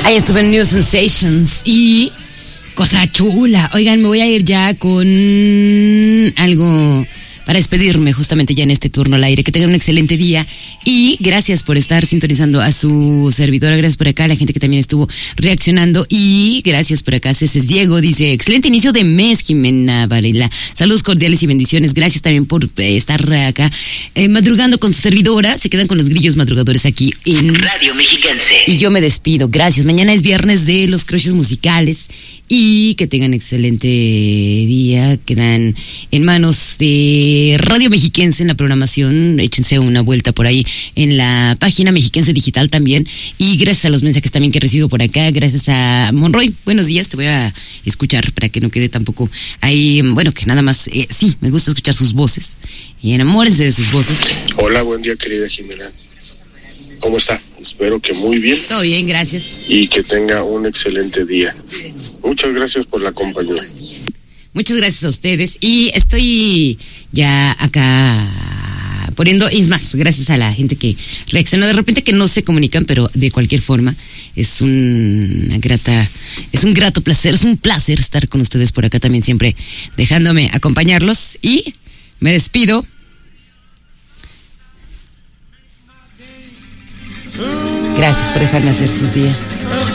Ahí estuve en New Sensations y cosa chula. Oigan, me voy a ir ya con algo para despedirme justamente ya en este turno al aire. Que tengan un excelente día y gracias por estar sintonizando a su servidora. Gracias por acá a la gente que también estuvo reaccionando y gracias por acá. César Diego dice, excelente inicio de mes, Jimena Varela. Saludos cordiales y bendiciones. Gracias también por estar acá madrugando con su servidora. Se quedan con los grillos madrugadores aquí en Radio Mexiquense. Y yo me despido. Gracias. Mañana es viernes de los crushes musicales y que tengan excelente día. Quedan en manos de Radio Mexiquense en la programación. Échense una vuelta por ahí en la página Mexiquense Digital también. Y gracias a los mensajes también que recibo por acá. Gracias a Monroy. Buenos días. Te voy a escuchar para que no quede tampoco ahí. Bueno, que nada más. Sí, me gusta escuchar sus voces. Y enamórense de sus voces. Hola, buen día, querida Jimena. ¿Cómo está? Espero que muy bien. Todo bien, gracias. Y que tenga un excelente día. Muchas gracias por la compañía. Muchas gracias a ustedes. Y estoy ya acá poniendo, es más, gracias a la gente que reaccionó. De repente que no se comunican, pero de cualquier forma es un grato placer, es un placer estar con ustedes por acá también, siempre dejándome acompañarlos. Y me despido. Gracias por dejarme hacer sus días.